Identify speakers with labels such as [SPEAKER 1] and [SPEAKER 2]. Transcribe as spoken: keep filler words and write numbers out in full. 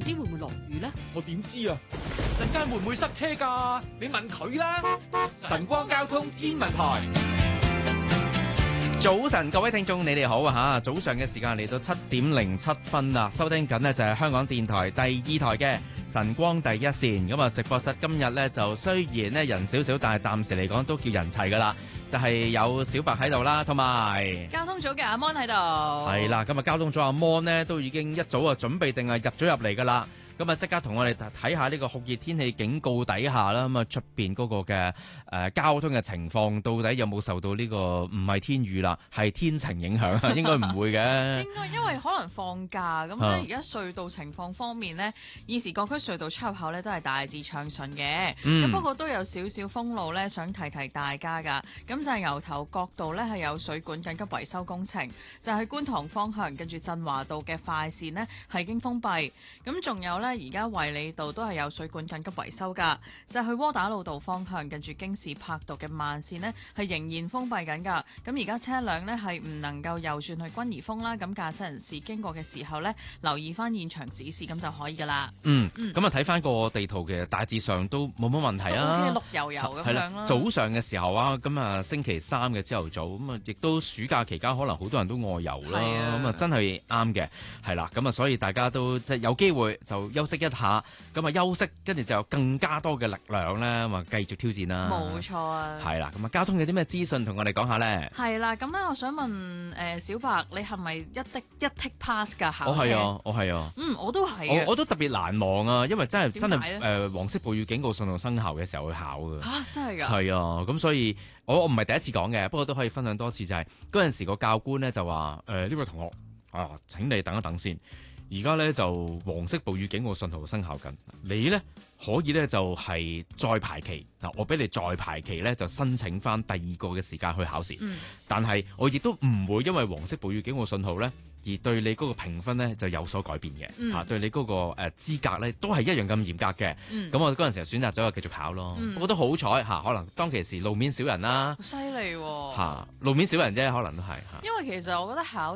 [SPEAKER 1] 知會唔會落雨呢？
[SPEAKER 2] 我點知啊？陣間會唔會塞車㗎？你問佢啦。晨光交通天文台。
[SPEAKER 3] 早晨，各位聽眾，你哋好啊吓！早上嘅時間嚟到七點零七分啦，收聽緊呢就係香港電台第二台嘅晨光第一線。咁啊，直播室今日呢就雖然呢人少少，但係暫時嚟講都叫人齊噶啦。就係有小白喺度啦，同埋
[SPEAKER 1] 交通組嘅阿 Mon 喺度。
[SPEAKER 3] 係啦，今日交通組阿 Mon 呢都已經一早啊準備定係入咗入嚟噶啦。咁啊，即刻同我哋睇下呢個酷熱天氣警告底下啦，咁啊出邊嗰個嘅誒、呃、交通嘅情況，到底有冇受到呢、這個唔係天雨啦，係天晴影響啊？應該唔會嘅。
[SPEAKER 1] 應該因為可能放假咁咧，而家隧道情況方面呢，現時各區隧道出入口咧都係大致暢順嘅。咁、嗯、不過都有少少封路咧，想提提大家㗎。咁就係牛頭角道咧係有水管緊急維修工程，就係、是、觀塘方向跟住振華道嘅快線呢係已經封閉。咁仲有咧。而家衛理道都係有水管緊急維修㗎，就係、去窩打老道方向近住京士柏道嘅慢線呢係仍然封閉緊㗎。咁而家車輛呢係唔能夠右轉去君怡峰啦。咁駕駛人士經過嘅時候呢，留意翻現場指示咁就可以㗎啦。
[SPEAKER 3] 嗯，咁啊睇翻個地圖嘅大致上都冇乜問題啊，
[SPEAKER 1] 綠油油咁樣啦。
[SPEAKER 3] 早上嘅時候啊，咁啊星期三嘅朝頭早咁啊，亦都暑假期間可能好多人都外遊啦，咁啊真係啱嘅，係啦，咁啊所以大家都即係有機會就休息一下，咁啊休息，跟住就有更加多嘅力量咧，咁啊繼續挑戰啦。
[SPEAKER 1] 冇錯啊。
[SPEAKER 3] 係啦，咁啊交通有啲咩資訊同我哋講下咧？
[SPEAKER 1] 係啦，咁咧我想問誒、呃、小白，你係咪一的一 take pass 㗎考車？
[SPEAKER 3] 我係啊，我係啊。
[SPEAKER 1] 嗯，我都係啊。
[SPEAKER 3] 我都特別難忘啊，因為真係真係誒黃色暴雨警告信號生效嘅時候去考㗎。
[SPEAKER 1] 嚇，真係㗎？係
[SPEAKER 3] 啊，咁所以我我唔係第一次講嘅，不過都可以分享多次，就係嗰陣時個教官咧就話誒呢位同學啊，請你等一等先。而家咧就黃色暴雨警告信號生效緊，你咧可以咧就係、是、再排期嗱，我俾你再排期咧就申請翻第二個嘅時間去考試，嗯、但係我亦都唔會因為黃色暴雨警告信號咧而對你嗰個評分咧就有所改變嘅，嚇、嗯啊、對你嗰個誒資格咧都係一樣咁嚴格嘅，咁、嗯、我嗰陣時就選擇咗繼續考咯，嗯、不過都好彩嚇，可能當其時路面少人啦，
[SPEAKER 1] 好犀利喎嚇，
[SPEAKER 3] 路面少人啫，可能都係嚇，
[SPEAKER 1] 因為其實我覺得考